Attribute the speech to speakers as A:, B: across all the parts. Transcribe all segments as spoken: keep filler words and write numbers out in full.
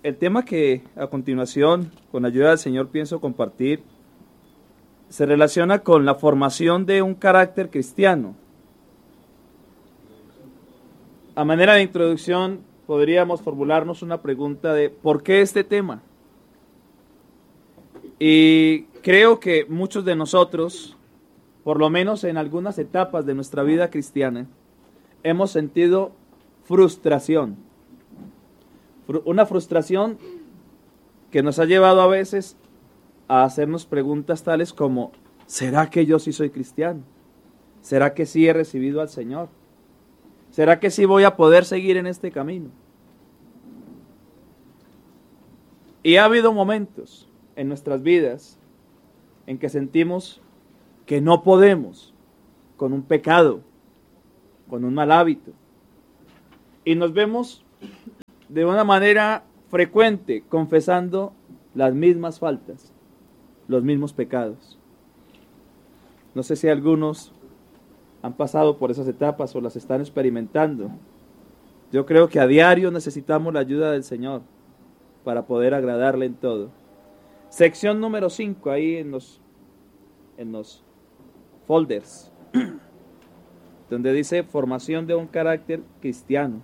A: el tema que a continuación, con la ayuda del Señor, pienso compartir, se relaciona con la formación de un carácter cristiano. A manera de introducción, podríamos formularnos una pregunta de ¿por qué este tema? Y creo que muchos de nosotros, por lo menos en algunas etapas de nuestra vida cristiana, hemos sentido frustración. Una frustración que nos ha llevado a veces a hacernos preguntas tales como, ¿será que yo sí soy cristiano? ¿Será que sí he recibido al Señor? ¿Será que sí voy a poder seguir en este camino? Y ha habido momentos en nuestras vidas en que sentimos que no podemos con un pecado, con un mal hábito. Y nos vemos de una manera frecuente confesando las mismas faltas, los mismos pecados. No sé si algunos han pasado por esas etapas o las están experimentando. Yo creo que a diario necesitamos la ayuda del Señor para poder agradarle en todo. Sección número cinco, ahí en los, en los folders, donde dice formación de un carácter cristiano.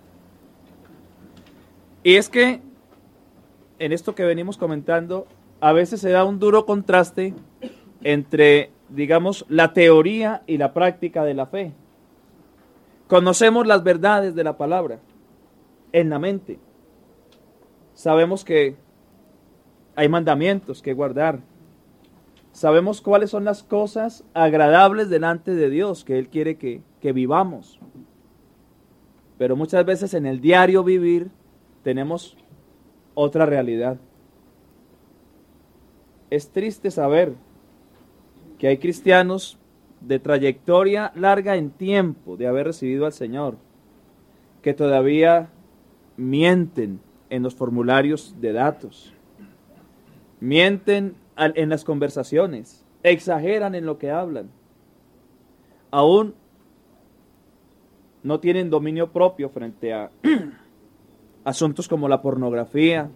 A: Y es que en esto que venimos comentando, a veces se da un duro contraste entre, digamos, la teoría y la práctica de la fe. Conocemos las verdades de la palabra en la mente. Sabemos que hay mandamientos que guardar. Sabemos cuáles son las cosas agradables delante de Dios que Él quiere que, que vivamos. Pero muchas veces en el diario vivir tenemos otra realidad. Es triste saber que hay cristianos de trayectoria larga en tiempo de haber recibido al Señor, que todavía mienten en los formularios de datos, mienten en las conversaciones, exageran en lo que hablan, aún no tienen dominio propio frente a asuntos como la pornografía,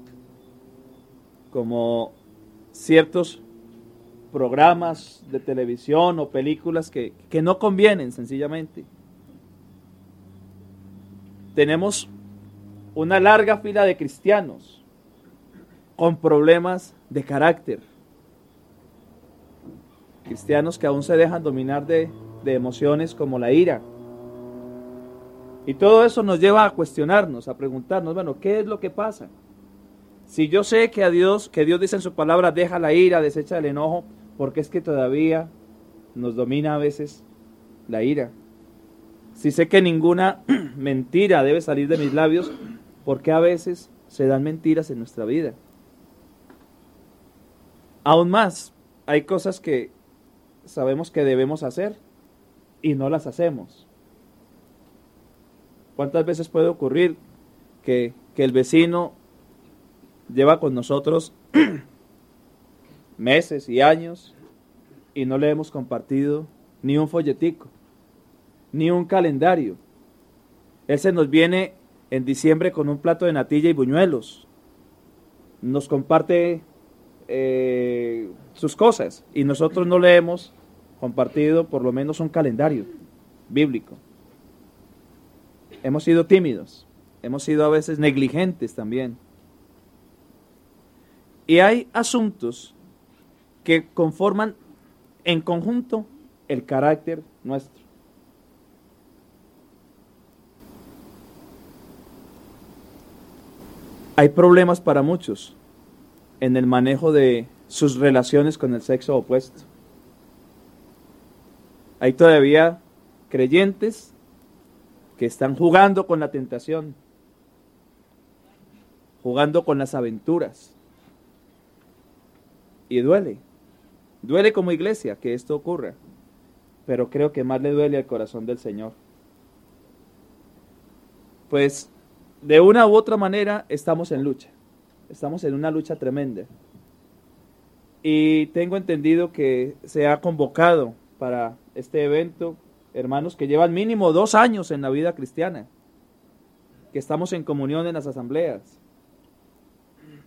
A: como ciertos programas de televisión o películas que, que no convienen sencillamente. Tenemos una larga fila de cristianos con problemas de carácter. Cristianos que aún se dejan dominar de, de emociones como la ira. Y todo eso nos lleva a cuestionarnos, a preguntarnos, bueno, ¿qué es lo que pasa? Si yo sé que a Dios, que Dios dice en su palabra, deja la ira, desecha el enojo, ¿por qué es que todavía nos domina a veces la ira? Si sé que ninguna mentira debe salir de mis labios, ¿por qué a veces se dan mentiras en nuestra vida? Aún más, hay cosas que sabemos que debemos hacer y no las hacemos. ¿Cuántas veces puede ocurrir que, que el vecino lleva con nosotros meses y años y no le hemos compartido ni un folletico, ni un calendario? Él se nos viene en diciembre con un plato de natilla y buñuelos, nos comparte eh, sus cosas y nosotros no le hemos compartido por lo menos un calendario bíblico. Hemos sido tímidos, hemos sido a veces negligentes también. Y hay asuntos que conforman en conjunto el carácter nuestro. Hay problemas para muchos en el manejo de sus relaciones con el sexo opuesto. Hay todavía creyentes que están jugando con la tentación, jugando con las aventuras. Y duele, duele como iglesia que esto ocurra, pero creo que más le duele al corazón del Señor. Pues de una u otra manera estamos en lucha, estamos en una lucha tremenda. Y tengo entendido que se ha convocado para este evento hermanos que llevan mínimo dos años en la vida cristiana, que estamos en comunión en las asambleas.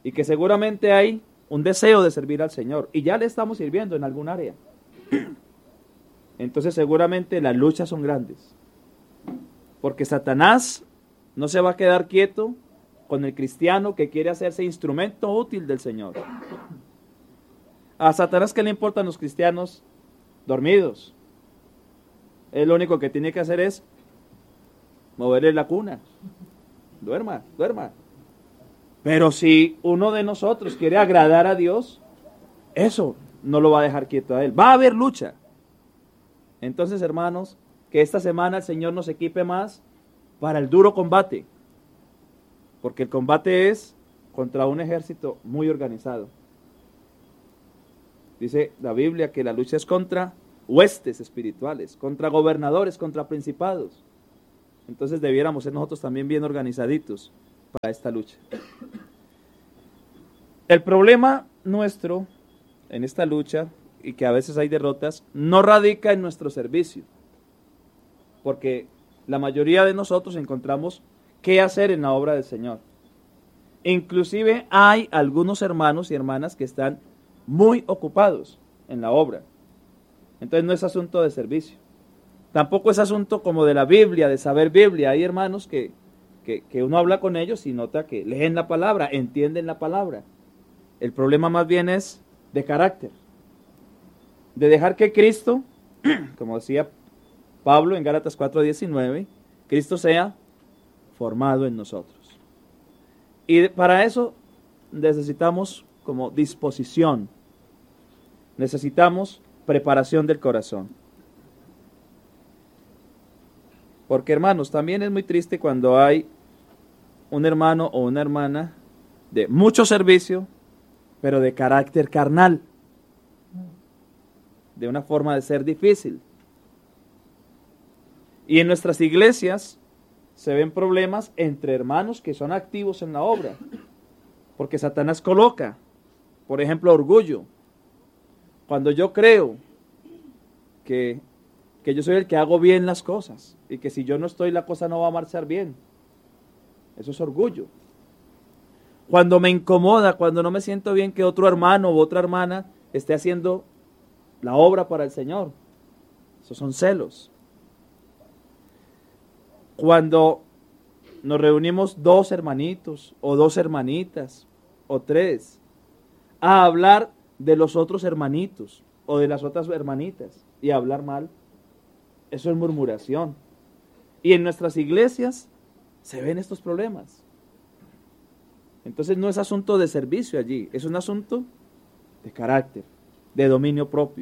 A: y que seguramente hay un deseo de servir al Señor y ya le estamos sirviendo en algún área. Entonces seguramente las luchas son grandes, porque Satanás no se va a quedar quieto con el cristiano que quiere hacerse instrumento útil del Señor. A Satanás, ¿qué le importan los cristianos dormidos? Él lo único que tiene que hacer es moverle la cuna. Duerma, duerma. Pero si uno de nosotros quiere agradar a Dios, eso no lo va a dejar quieto a él. Va a haber lucha. Entonces, hermanos, que esta semana el Señor nos equipe más para el duro combate. Porque el combate es contra un ejército muy organizado. Dice la Biblia que la lucha es contra huestes espirituales, contra gobernadores, contra principados. Entonces debiéramos ser nosotros también bien organizaditos para esta lucha. El problema nuestro en esta lucha, y que a veces hay derrotas, no radica en nuestro servicio. Porque la mayoría de nosotros encontramos qué hacer en la obra del Señor. Inclusive hay algunos hermanos y hermanas que están muy ocupados en la obra. Entonces no es asunto de servicio. Tampoco es asunto como de la Biblia, de saber Biblia. Hay hermanos que, que, que uno habla con ellos y nota que leen la palabra, entienden la palabra. El problema más bien es de carácter. De dejar que Cristo, como decía Pablo en Gálatas cuatro diecinueve, Cristo sea formado en nosotros. Y para eso necesitamos como disposición, necesitamos preparación del corazón. Porque, hermanos, también es muy triste cuando hay un hermano o una hermana de mucho servicio, pero de carácter carnal, de una forma de ser difícil. Y en nuestras iglesias se ven problemas entre hermanos que son activos en la obra, porque Satanás coloca, por ejemplo, orgullo. Cuando yo creo que, que yo soy el que hago bien las cosas y que si yo no estoy la cosa no va a marchar bien, eso es orgullo. Cuando me incomoda, cuando no me siento bien que otro hermano u otra hermana esté haciendo la obra para el Señor, esos son celos. Cuando nos reunimos dos hermanitos o dos hermanitas o tres a hablar de los otros hermanitos o de las otras hermanitas y a hablar mal, eso es murmuración. Y en nuestras iglesias se ven estos problemas. Entonces no es asunto de servicio allí, es un asunto de carácter, de dominio propio.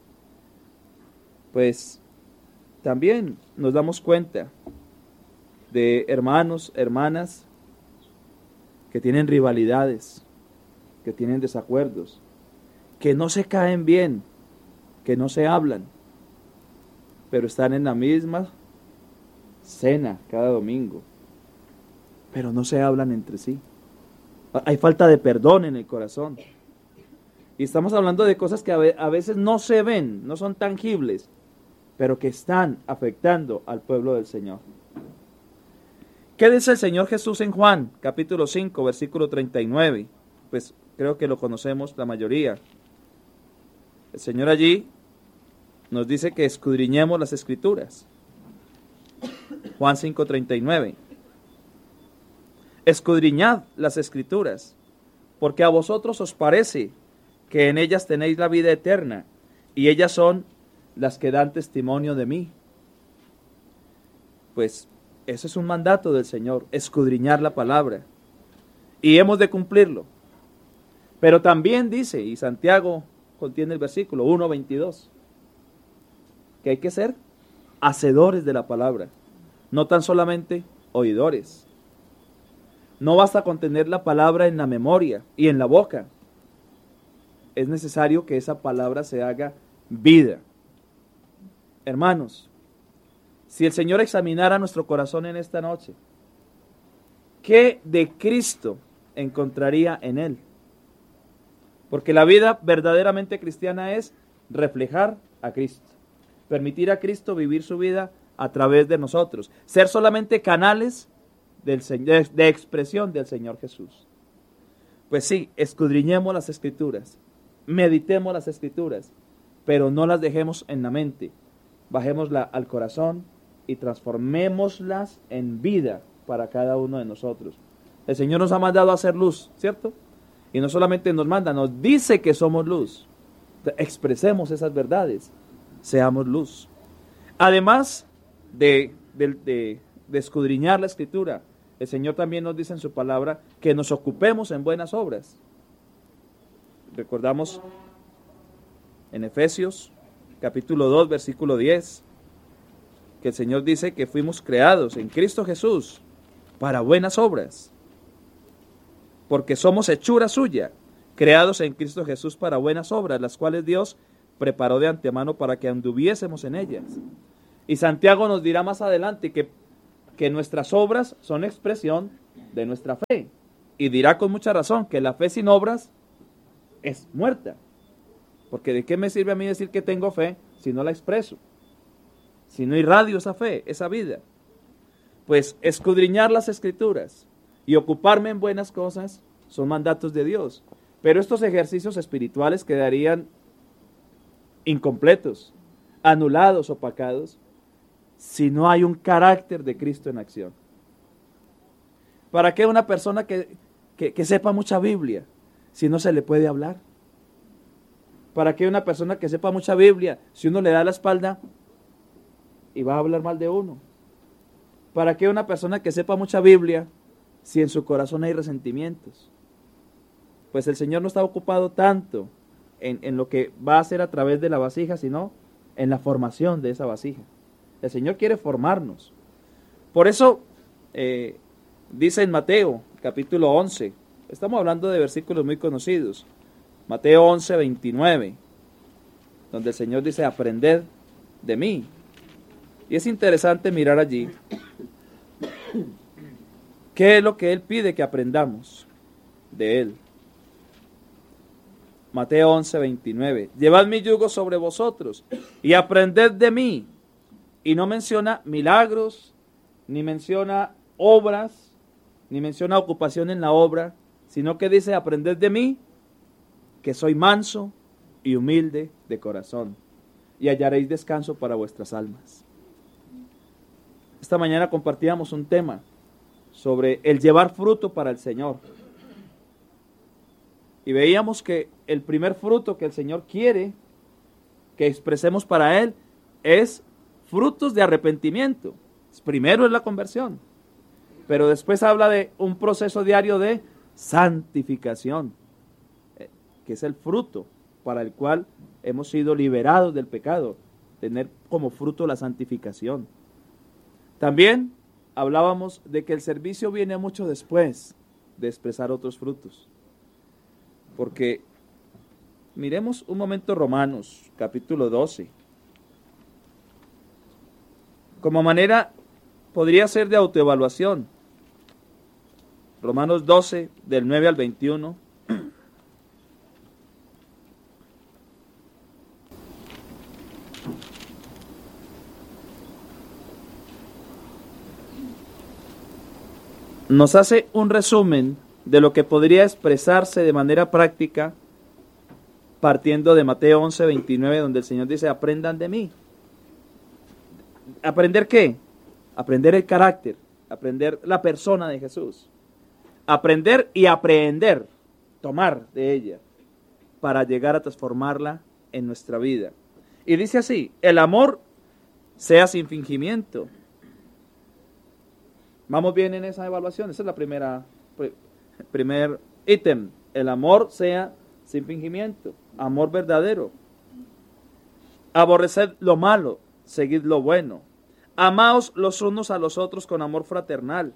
A: Pues también nos damos cuenta de hermanos, hermanas que tienen rivalidades, que tienen desacuerdos, que no se caen bien, que no se hablan, pero están en la misma cena cada domingo, pero no se hablan entre sí. Hay falta de perdón en el corazón. Y estamos hablando de cosas que a veces no se ven, no son tangibles, pero que están afectando al pueblo del Señor. ¿Qué dice el Señor Jesús en Juan, capítulo cinco, versículo treinta y nueve? Pues creo que lo conocemos la mayoría. El Señor allí nos dice que escudriñemos las Escrituras. Juan cinco, treinta y nueve. Escudriñad las Escrituras, porque a vosotros os parece que en ellas tenéis la vida eterna, y ellas son las que dan testimonio de mí. Pues ese es un mandato del Señor, escudriñar la palabra. Y hemos de cumplirlo. Pero también dice, y Santiago contiene el versículo uno veintidós, que hay que ser hacedores de la palabra, no tan solamente oidores. No basta con tener la palabra en la memoria y en la boca. Es necesario que esa palabra se haga vida. Hermanos, si el Señor examinara nuestro corazón en esta noche, ¿qué de Cristo encontraría en él? Porque la vida verdaderamente cristiana es reflejar a Cristo, permitir a Cristo vivir su vida a través de nosotros, ser solamente canales del, de, de expresión del Señor Jesús. Pues sí, escudriñemos las Escrituras, meditemos las Escrituras, pero no las dejemos en la mente, bajémoslas al corazón y transformémoslas en vida para cada uno de nosotros. El Señor nos ha mandado a hacer luz, ¿cierto? Y no solamente nos manda, nos dice que somos luz. Expresemos esas verdades, seamos luz. Además de, de, de, de escudriñar la Escritura, el Señor también nos dice en su palabra que nos ocupemos en buenas obras. Recordamos en Efesios capítulo dos, versículo diez, que el Señor dice que fuimos creados en Cristo Jesús para buenas obras, porque somos hechura suya, creados en Cristo Jesús para buenas obras, las cuales Dios preparó de antemano para que anduviésemos en ellas. Y Santiago nos dirá más adelante que, que nuestras obras son expresión de nuestra fe, y dirá con mucha razón que la fe sin obras es muerta, porque ¿de qué me sirve a mí decir que tengo fe si no la expreso? Si no irradio esa fe, esa vida. Pues escudriñar las Escrituras y ocuparme en buenas cosas son mandatos de Dios. Pero estos ejercicios espirituales quedarían incompletos, anulados, opacados, si no hay un carácter de Cristo en acción. ¿Para qué una persona que, que, que sepa mucha Biblia si no se le puede hablar? ¿Para qué una persona que sepa mucha Biblia si uno le da la espalda y va a hablar mal de uno? ¿Para qué una persona que sepa mucha Biblia si en su corazón hay resentimientos? Pues el Señor no está ocupado tanto en, en lo que va a hacer a través de la vasija, sino en la formación de esa vasija. El Señor quiere formarnos. Por eso eh, dice en Mateo capítulo once, estamos hablando de versículos muy conocidos, Mateo once, veintinueve, donde el Señor dice: aprended de mí. Y es interesante mirar allí qué es lo que Él pide que aprendamos de Él. Mateo once, veintinueve. Llevad mi yugo sobre vosotros y aprended de mí. Y no menciona milagros, ni menciona obras, ni menciona ocupación en la obra, sino que dice: aprended de mí, que soy manso y humilde de corazón, y hallaréis descanso para vuestras almas. Esta mañana compartíamos un tema sobre el llevar fruto para el Señor. Y veíamos que el primer fruto que el Señor quiere que expresemos para Él es frutos de arrepentimiento. Primero es la conversión, pero después habla de un proceso diario de santificación, que es el fruto para el cual hemos sido liberados del pecado, tener como fruto la santificación. También hablábamos de que el servicio viene mucho después de expresar otros frutos. Porque miremos un momento Romanos, capítulo doce. Como manera, podría ser de autoevaluación. Romanos doce, del nueve al veintiuno. Nos hace un resumen de lo que podría expresarse de manera práctica partiendo de Mateo once, veintinueve, donde el Señor dice: aprendan de mí. ¿Aprender qué? Aprender el carácter, aprender la persona de Jesús. Aprender y aprehender, tomar de ella, para llegar a transformarla en nuestra vida. Y dice así: el amor sea sin fingimiento. ¿Vamos bien en esa evaluación? Esa es la primera, primer ítem. El amor sea sin fingimiento, amor verdadero. Aborreced lo malo, seguid lo bueno. Amaos los unos a los otros con amor fraternal.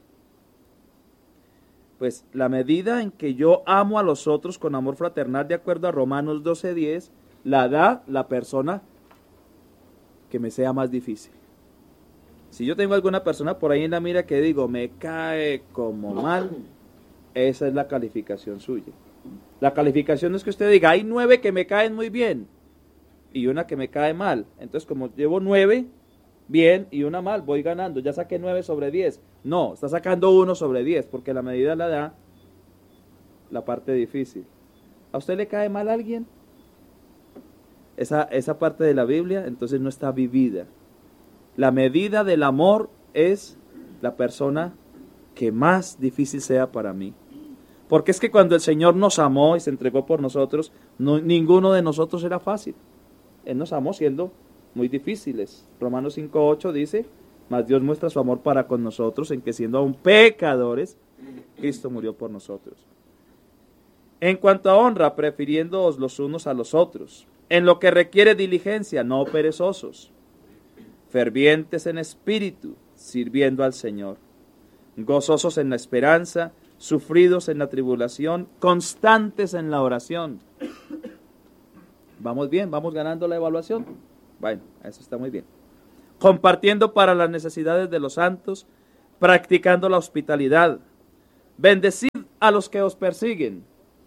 A: Pues la medida en que yo amo a los otros con amor fraternal, de acuerdo a Romanos doce, diez, la da la persona que me sea más difícil. Si yo tengo alguna persona por ahí en la mira que digo, me cae como mal, esa es la calificación suya. La calificación no es que usted diga, hay nueve que me caen muy bien y una que me cae mal. Entonces, como llevo nueve bien y una mal, voy ganando. Ya saqué nueve sobre diez. No, está sacando uno sobre diez, porque la medida la da la parte difícil. ¿A usted le cae mal a alguien? Esa, esa parte de la Biblia entonces no está vivida. La medida del amor es la persona que más difícil sea para mí. Porque es que cuando el Señor nos amó y se entregó por nosotros, no, ninguno de nosotros era fácil. Él nos amó siendo muy difíciles. Romanos cinco ocho dice, mas Dios muestra su amor para con nosotros en que siendo aún pecadores, Cristo murió por nosotros. En cuanto a honra, prefiriéndoos los unos a los otros. En lo que requiere diligencia, no perezosos. Fervientes en espíritu, sirviendo al Señor. Gozosos en la esperanza, sufridos en la tribulación, constantes en la oración. ¿Vamos bien? ¿Vamos ganando la evaluación? Bueno, eso está muy bien. Compartiendo para las necesidades de los santos, practicando la hospitalidad. Bendecid a los que os persiguen.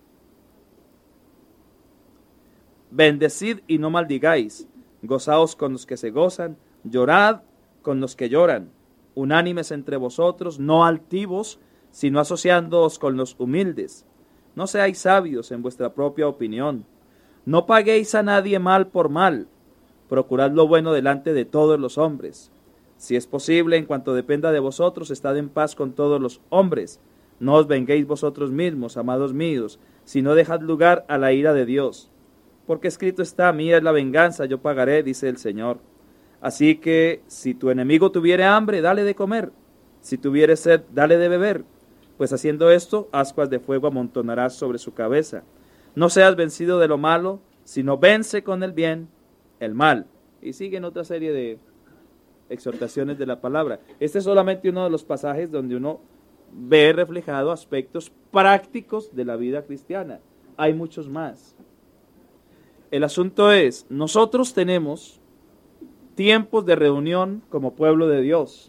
A: Bendecid y no maldigáis. Gozaos con los que se gozan, llorad con los que lloran. Unánimes entre vosotros, no altivos, sino asociándoos con los humildes. No seáis sabios en vuestra propia opinión. No paguéis a nadie mal por mal. Procurad lo bueno delante de todos los hombres. Si es posible, en cuanto dependa de vosotros, estad en paz con todos los hombres. No os venguéis vosotros mismos, amados míos, sino dejad lugar a la ira de Dios. Porque escrito está, mía es la venganza, yo pagaré, dice el Señor. Así que, si tu enemigo tuviere hambre, dale de comer. Si tuviere sed, dale de beber. Pues haciendo esto, ascuas de fuego amontonarás sobre su cabeza. No seas vencido de lo malo, sino vence con el bien el mal. Y siguen otra serie de exhortaciones de la palabra. Este es solamente uno de los pasajes donde uno ve reflejado aspectos prácticos de la vida cristiana. Hay muchos más. El asunto es, nosotros tenemos tiempos de reunión como pueblo de Dios.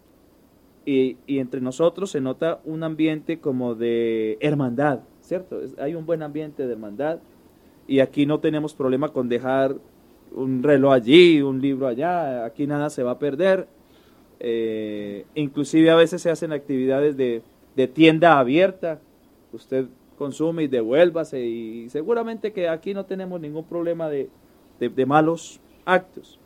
A: Y, y entre nosotros se nota un ambiente como de hermandad, ¿cierto? Es, hay un buen ambiente de hermandad. Y aquí no tenemos problema con dejar un reloj allí, un libro allá. Aquí nada se va a perder. Eh, inclusive a veces se hacen actividades de, de tienda abierta. Usted consume y devuélvase. Y seguramente que aquí no tenemos ningún problema de, de, de malos actos.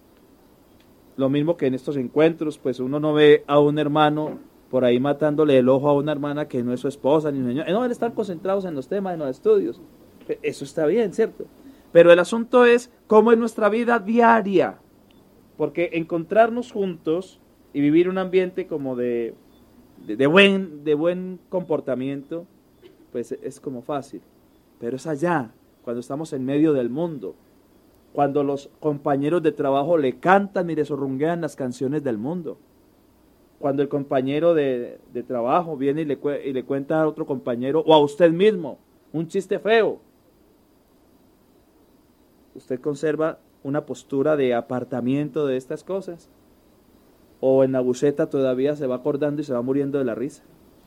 A: Lo mismo que en estos encuentros, pues uno no ve a un hermano por ahí matándole el ojo a una hermana que no es su esposa ni su señora. No, están concentrados en los temas, en los estudios. Eso está bien, ¿cierto? Pero el asunto es cómo es nuestra vida diaria. Porque encontrarnos juntos y vivir un ambiente como de, de, de, buen, de buen comportamiento, pues es como fácil. Pero es allá, cuando estamos en medio del mundo. Cuando los compañeros de trabajo le cantan y le sorrunguean las canciones del mundo. Cuando el compañero de, de trabajo viene y le, y le cuenta a otro compañero o a usted mismo un chiste feo. ¿Usted conserva una postura de apartamiento de estas cosas? ¿O en la buceta todavía se va acordando y se va muriendo de la risa?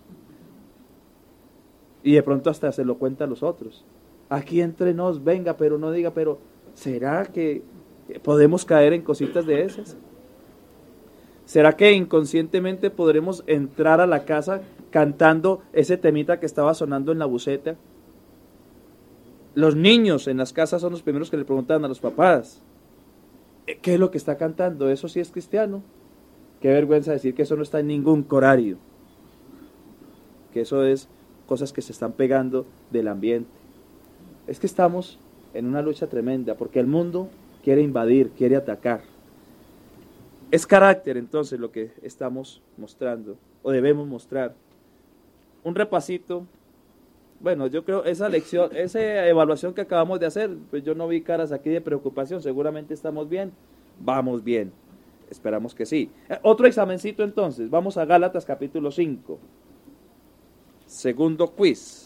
A: Y de pronto hasta se lo cuenta a los otros. Aquí entre nos, venga, pero no diga, pero ¿será que podemos caer en cositas de esas? ¿Será que inconscientemente podremos entrar a la casa cantando ese temita que estaba sonando en la buceta? Los niños en las casas son los primeros que le preguntan a los papás, ¿qué es lo que está cantando? ¿Eso sí es cristiano? Qué vergüenza decir que eso no está en ningún corario. Que eso es cosas que se están pegando del ambiente. Es que estamos en una lucha tremenda, porque el mundo quiere invadir, quiere atacar. Es carácter entonces lo que estamos mostrando, o debemos mostrar. Un repasito, bueno, yo creo esa lección, esa evaluación que acabamos de hacer, pues yo no vi caras aquí de preocupación, seguramente estamos bien, vamos bien, esperamos que sí. Eh, otro examencito entonces, vamos a Gálatas capítulo cinco, segundo quiz.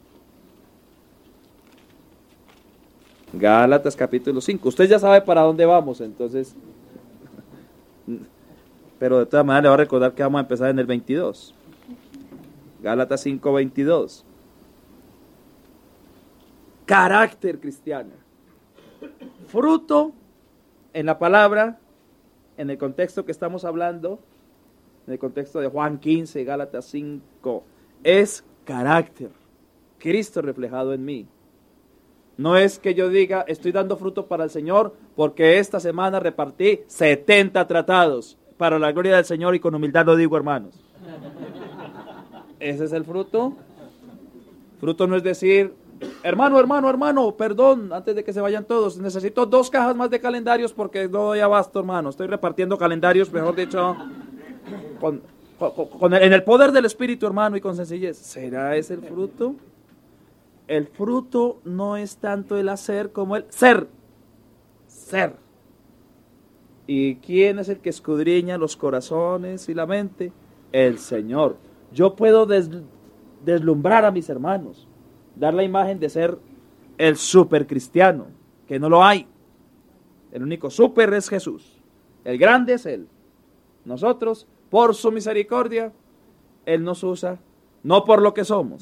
A: Gálatas capítulo cinco. Usted ya sabe para dónde vamos, entonces. Pero de todas maneras le voy a recordar que vamos a empezar en el veintidós. Gálatas cinco, veintidós. Carácter cristiano. Fruto en la palabra, en el contexto que estamos hablando, en el contexto de Juan quince, Gálatas cinco, es carácter. Cristo reflejado en mí. No es que yo diga, estoy dando fruto para el Señor porque esta semana repartí setenta tratados para la gloria del Señor, y con humildad lo digo, hermanos. Ese es el fruto. Fruto no es decir, hermano, hermano, hermano, perdón, antes de que se vayan todos, necesito dos cajas más de calendarios porque no doy abasto, hermano. Estoy repartiendo calendarios, mejor dicho, con, con, con el, en el poder del Espíritu, hermano, y con sencillez. ¿Será ese el fruto? El fruto no es tanto el hacer como el ser. Ser. ¿Y quién es el que escudriña los corazones y la mente? El Señor. Yo puedo des, deslumbrar a mis hermanos, dar la imagen de ser el super cristiano, que no lo hay. El único super es Jesús. El grande es Él. Nosotros, por su misericordia, Él nos usa, no por lo que somos,